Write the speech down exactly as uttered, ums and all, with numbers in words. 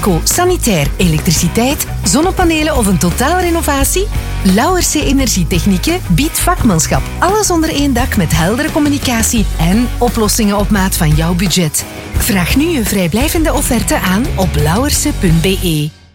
aco, sanitair, elektriciteit, zonnepanelen of een totaalrenovatie? Lauwerse Energietechnieken biedt vakmanschap. Alles onder één dak met heldere communicatie en oplossingen op maat van jouw budget. Vraag nu een vrijblijvende offerte aan op lauwerse punt be.